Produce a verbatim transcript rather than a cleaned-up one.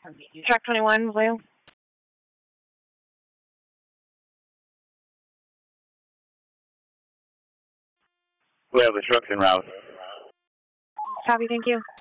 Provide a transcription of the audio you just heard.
Track twenty-one, Blue. We have a truck en route. Copy, thank you.